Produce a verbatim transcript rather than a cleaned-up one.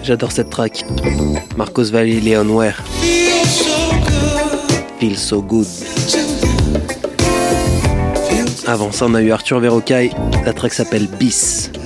J'adore cette track. Marcos Valle et Leon Ware. Feel so good. Avant ça, on a eu Arthur Verrocaille. La track s'appelle Bis.